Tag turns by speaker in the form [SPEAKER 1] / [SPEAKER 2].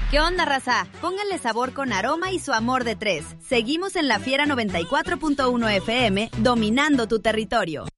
[SPEAKER 1] ¿Qué onda, raza? Pónganle sabor con aroma y su amor de 3. Seguimos en La Fiera 94.1 FM, dominando tu territorio.